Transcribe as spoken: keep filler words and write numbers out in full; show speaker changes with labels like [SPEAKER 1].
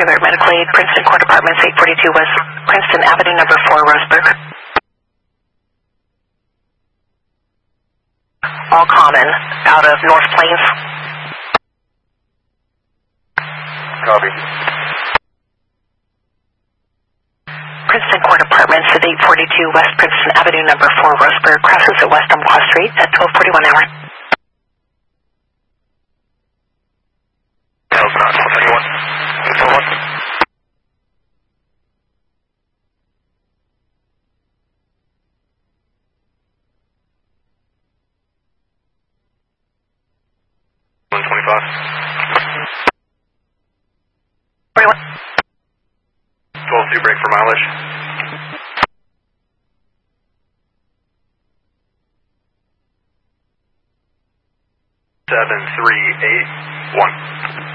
[SPEAKER 1] Regular medical aid, Princeton Court Apartments, eight forty-two West Princeton Avenue, number four, Roseburg. All common, out of North Plains.
[SPEAKER 2] Copy.
[SPEAKER 1] Princeton Court Apartments at eight forty-two West Princeton Avenue, number four, Roseburg, crosses at West Umpqua Street at twelve forty-one hour.
[SPEAKER 2] one twenty-five.
[SPEAKER 1] forty-one.
[SPEAKER 2] twelve two break for mileage. seven three eight one.